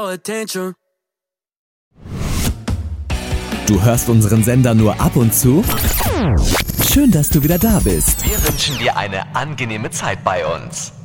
your attention. Du hörst unseren Sender nur ab und zu? Schön, dass du wieder da bist. Wir wünschen dir eine angenehme Zeit bei uns.